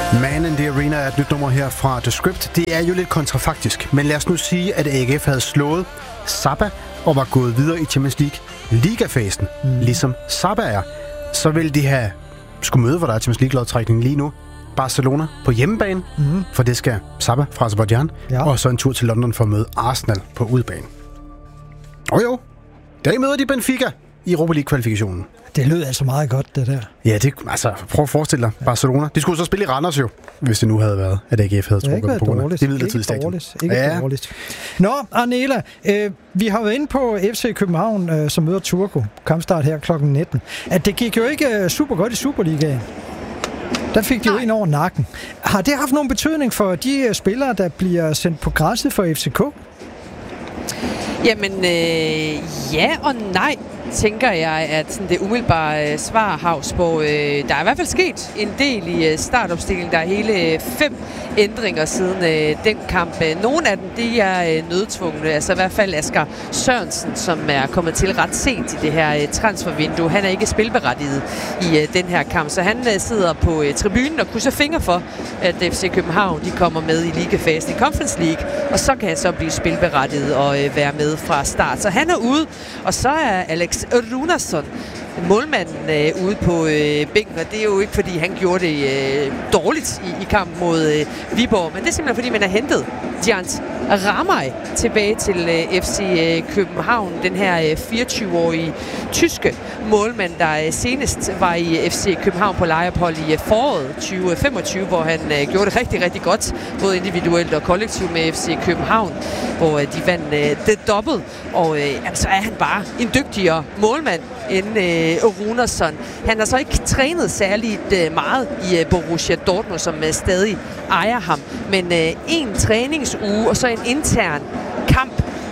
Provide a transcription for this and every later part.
Man in the Arena er et nyt nummer her fra The Script. Det er jo lidt kontrafaktisk, men lad os nu sige, at AGF havde slået Saba og var gået videre i Champions League ligafasen, ligesom Saba er. Så ville de have skulle møde, hvor der er Champions League-lodtrækning lige nu. Barcelona på hjemmebane, for det skal Saba fra Azerbaijan, og så en tur til London for at møde Arsenal på udebane. Jo, der møder de Benfica i Europa League-kvalifikationen. Det lød altså meget godt, det der. Ja, prøv at forestille dig, Barcelona. De skulle så spille i Randers jo, hvis det nu havde været, at AGF havde trukket på grund af det midlertidige stadion. Ikke dårligt. Nå, Arnela, vi har været inde på FC København, som møder Turku. Kampstart her kl. 19. At det gik jo ikke super godt i Superligaen. Der fik de jo ind over nakken. Har det haft nogen betydning for de spillere, der bliver sendt på græsset for FCK? Jamen, ja og nej, tænker jeg, at sådan det umiddelbare svar, Hausborg. Der er i hvert fald sket en del i startopstillingen. Der er hele 5 ændringer siden den kamp. Nogle af dem, de er nødtvungne. Altså i hvert fald Asger Sørensen, som er kommet til ret sent i det her transfervindue. Han er ikke spilberettiget i den her kamp, så han sidder på tribunen og krydser fingre for, at FC København de kommer med i ligafasen i Conference League, og så kan han så blive spilberettiget og være med fra start. Så han er ude, og så er Alex Runarsson, målmanden, ude på bænken, og det er jo ikke, fordi han gjorde det dårligt i kampen mod Viborg, men det er simpelthen, fordi man har hentet Jans Ramay tilbage til FC København, den her 24-årige tyske målmand, der senest var i FC København på lejeophold i foråret 2025, hvor han gjorde det rigtig, rigtig godt, både individuelt og kollektivt med FC København, hvor de vandt det dobbelt, og så er han bare en dygtigere målmand end Runarsson. Han har så ikke trænet særligt meget i Borussia Dortmund, som stadig ejer ham, men en træningsuge og så en intern kamp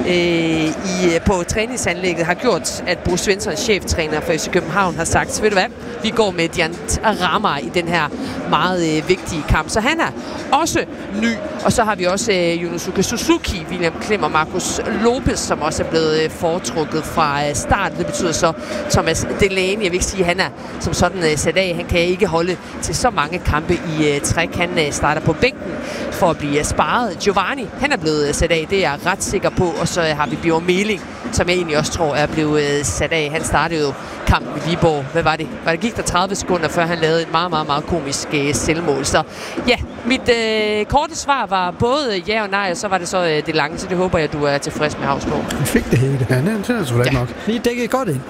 på træningsanlægget har gjort, at Bo Svensson, cheftræner for FC København, har sagt, ved du hvad, vi går med Jans Ramay i den her meget vigtige kamp. Så han er også ny, og så har vi også Yunosuke Suzuki, William Klem og Marcus Lopez, som også er blevet foretrukket fra start. Det betyder så Thomas Delaney, jeg vil ikke sige, at han er som sådan sat af. Han kan ikke holde til så mange kampe i træk. Han starter på bænken for at blive sparet. Giovanni, han er blevet sat af, det er jeg ret sikker på, og så har vi Bjørn Meling, som jeg egentlig også tror er blevet sat af. Han startede jo kampen i Viborg. Hvad var det? Gik der 30 sekunder, før han lavede et meget, meget, meget komisk selvmål. Så ja, mit korte svar var både ja og nej, og så var det så det lange, så det håber jeg, du er tilfreds med, Hausborg. Vi fik det hele. Ja, det er selvfølgelig ikke nok. Vi dækkede godt ind.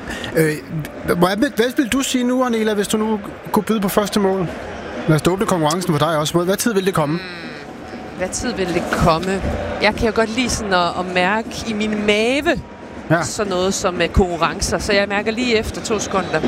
Hvad vil du sige nu, Arnela, hvis du nu kunne byde på første mål? Lad os åbne konkurrencen for dig også. Hvad tid vil det komme? Hvad tid vil det komme? Jeg kan jo godt lide sådan at mærke i min mave sådan noget som konkurrencer, så jeg mærker lige efter 2 sekunder.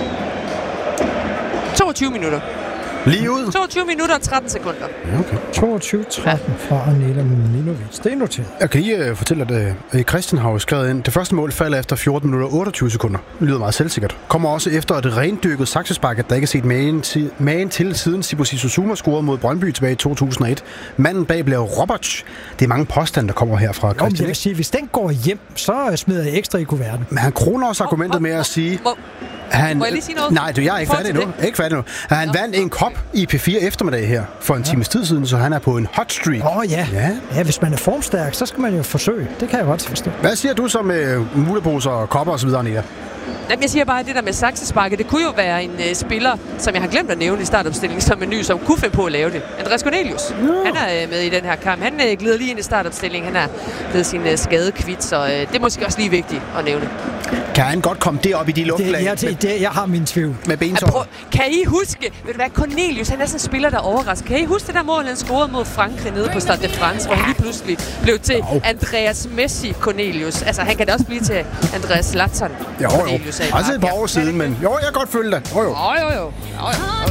22 minutter. Lige ud? 22 minutter og 13 sekunder. Okay. 22-13 fra Arnela Milinovic. Det er noteret. Jeg kan lige fortælle, at Christian har jo skrevet ind. Det første mål falder efter 14 minutter og 28 sekunder. Det lyder meget selvsikkert. Kommer også efter et rendyrket saksespark, at der ikke er set magen til siden Sibusi Susuma scorede mod Brøndby tilbage i 2001. Manden bag blev Roberts. Det er mange påstande, der kommer her fra Christian. Jeg vil sige, hvis den går hjem, så smider jeg ekstra i kuverten. Men han kroner også argumentet med at sige... Må jeg lige sige noget? Nej, jeg er ikke færdig nu. Han vandt en kop i P4 eftermiddag her for en times tid siden, så han er på en hot streak. Ja, hvis man er formstærk, så skal man jo forsøge. Det kan jeg godt forstå. Hvad siger du så med muleposer og kopper og så videre, Anita? Jamen, jeg siger bare, at det der med saksesparket, det kunne jo være en spiller, som jeg har glemt at nævne i startopstillingen, som en ny, som kunne finde på at lave det. Andreas Cornelius, han er med i den her kamp. Han glider lige ind i startopstillingen. Han er blevet sin skade kvit, så det er måske også lige vigtigt at nævne. Kan han godt komme derop i de luftlag? Jeg har min tvivl. Med bentår. Kan I huske, ved du hvad, Cornelius, han er sådan en spiller, der overrasker. Kan I huske det der mål, han scorede mod Frankrig nede på Stade de France, hvor han lige pludselig blev til Andreas Messi Cornelius. Altså, han kan da også blive til Andreas Zlatan Cornelius. Altså et par år siden, men jeg kan godt følge dig. Jo.